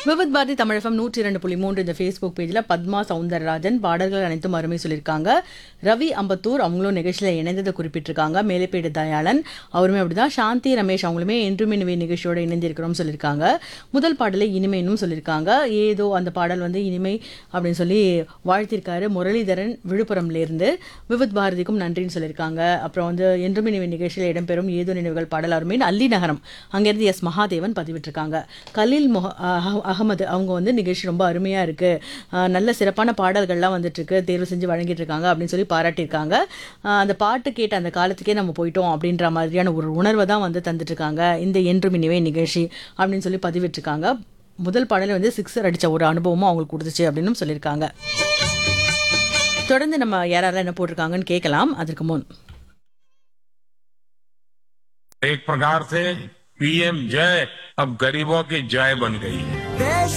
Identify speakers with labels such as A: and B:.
A: விவித் பாரதி தமிழகம் 102.3 இந்த ஃபேஸ்புக் பேஜில் பத்மா சவுந்தரராஜன் பாடல்கள் அனைத்தும் அருமை சொல்லியிருக்காங்க. ரவி அம்பத்தூர் அவங்களும் நிகழ்ச்சியில் இணைந்ததை குறிப்பிட்டிருக்காங்க. மேலைப்பேடு தயாளன் அவருமே அப்படிதான். சாந்தி ரமேஷ் அவங்களுமே என்றுமே இனிமே நிகழ்ச்சியோட இணைந்திருக்கிறோம் சொல்லியிருக்காங்க. முதல் பாடலை இனிமைன்னு சொல்லியிருக்காங்க. ஏதோ அந்த பாடல் இனிமை அப்படின்னு சொல்லி வாழ்த்திருக்காரு. முரளிதரன் விழுப்புரம்லேருந்து விவித் பாரதிக்கும் நன்றின்னு சொல்லியிருக்காங்க. அப்புறம் என்றுமே இனிமை நிகழ்ச்சியில் இடம்பெறும் ஏதோ நினைவுகள் பாடல் அருமைன்னு அல்லி நகரம் அங்கேருந்து எஸ் மகாதேவன் பதிவிட்டிருக்காங்க. கலீல் அகமது அவங்க நிகழ்ச்சி ரொம்ப அருமையாக இருக்குது, நல்ல சிறப்பான பாடல்கள்லாம் வந்துட்டுருக்கு, தேர்வு செஞ்சு வழங்கிட்டு இருக்காங்க அப்படின்னு சொல்லி பாராட்டியிருக்காங்க. அந்த பாட்டு கேட்ட அந்த காலத்துக்கே நம்ம போயிட்டோம் அப்படின்ற மாதிரியான ஒரு உணர்வை தான் தந்துட்டுருக்காங்க இந்த என்றும் இனிவே நிகழ்ச்சி அப்படின்னு சொல்லி பதிவிட்டிருக்காங்க. முதல் பாடலில் சிக்ஸர் அடித்த ஒரு அனுபவமும் அவங்களுக்கு கொடுத்துச்சு அப்படின்னு சொல்லியிருக்காங்க. தொடர்ந்து நம்ம யாரெல்லாம் என்ன போட்டிருக்காங்கன்னு கேட்கலாம். அதற்கு முன்
B: एक प्रकार से पीएम जय अब गरीबों की जय बन गई है.